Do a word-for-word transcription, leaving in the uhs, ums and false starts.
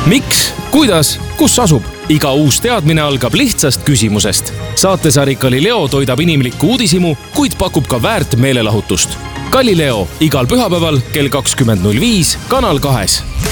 Miks, kuidas, kus asub? Iga uus teadmine algab lihtsast küsimusest. Saatesari Galileo toidab inimlikku uudishimu, kuid pakub ka väärt meelelahutust. Galileo igal pühapäeval kell kakskümmend null viis Kanal kahes.